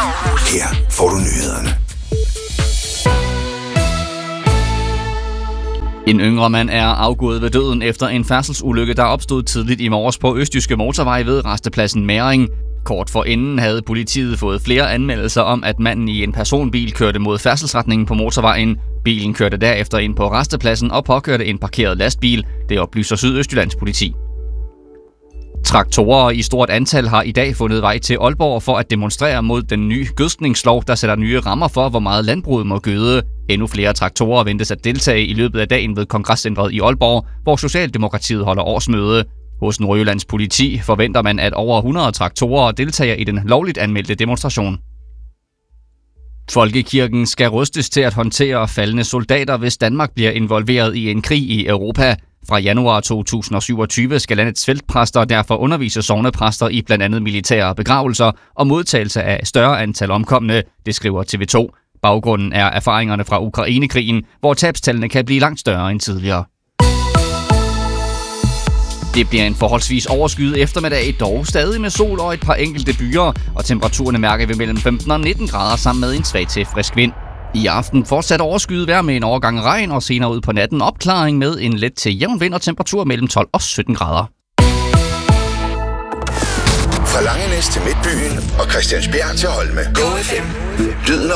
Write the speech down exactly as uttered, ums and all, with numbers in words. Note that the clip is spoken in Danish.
Her får du nyhederne. En yngre mand er afgået ved døden efter en færdselsulykke, der opstod tidligt i morges på Østjyske Motorvej ved rastepladsen Mæring. Kort forinden havde politiet fået flere anmeldelser om, at manden i en personbil kørte mod færdselsretningen på motorvejen. Bilen kørte derefter ind på rastepladsen og påkørte en parkeret lastbil. Det oplyser Sydøstjyllands politi. Traktorer i stort antal har i dag fundet vej til Aalborg for at demonstrere mod den nye gødskningslov, der sætter nye rammer for, hvor meget landbruget må gøde. Endnu flere traktorer ventes at deltage i løbet af dagen ved Kongrescentret i Aalborg, hvor Socialdemokratiet holder årsmøde. Hos Nordjyllands politi forventer man, at over hundrede traktorer deltager i den lovligt anmeldte demonstration. Folkekirken skal rustes til at håndtere faldne soldater, hvis Danmark bliver involveret i en krig i Europa. Fra januar to tusind og syvogtyve skal landets feltpræster derfor undervise sognepræster i blandt andet militære begravelser og modtagelse af større antal omkomne, det skriver T V to. Baggrunden er erfaringerne fra Ukrainekrigen, hvor tabstallene kan blive langt større end tidligere. Det bliver en forholdsvis overskyet eftermiddag, dog stadig med sol og et par enkelte byer, og temperaturerne mærker vi mellem femten og nitten grader sammen med en svag til frisk vind. I aften fortsat overskyet vejr med en overgang regn, og senere ud på natten opklaring med en let til jævn vind og temperatur mellem tolv og sytten grader. Fra Langenæs til Midtbyen og Christiansbjerg til Holme. Go F M. Lyden